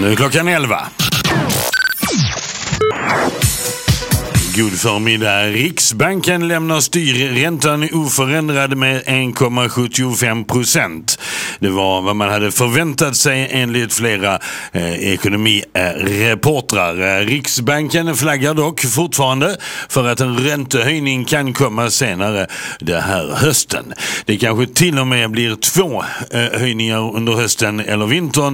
Nu är klockan 11. God förmiddag. Riksbanken lämnar styrräntan oförändrad med 1,75%. Det var vad man hade förväntat sig enligt flera ekonomireportrar. Riksbanken flaggar dock fortfarande för att en räntehöjning kan komma senare det här hösten. Det kanske till och med blir 2 höjningar under hösten eller vintern